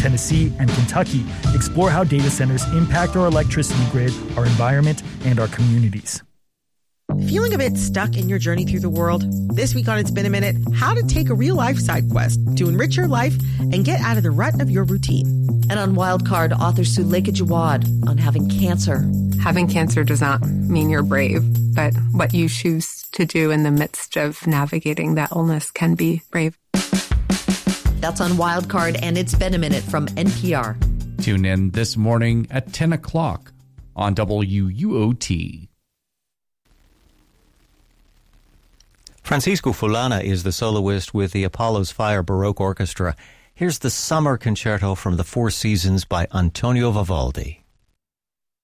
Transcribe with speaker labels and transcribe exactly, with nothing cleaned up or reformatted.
Speaker 1: Tennessee, and Kentucky explore how data centers impact our electricity grid, our environment, and our communities.
Speaker 2: Feeling a bit stuck in your journey through the world? This week on It's Been a Minute, how to take a real-life side quest to enrich your life and get out of the rut of your routine.
Speaker 3: And on Wildcard, author Suleika Jawad on having cancer.
Speaker 4: Having cancer does not mean you're brave, but what you choose to do in the midst of navigating that illness can be brave.
Speaker 3: That's on Wildcard, and It's Been a Minute from N P R.
Speaker 5: Tune in this morning at ten o'clock on W U O T.
Speaker 6: Francisco Fulana is the soloist with the Apollo's Fire Baroque Orchestra. Here's the Summer Concerto from the Four Seasons by Antonio Vivaldi.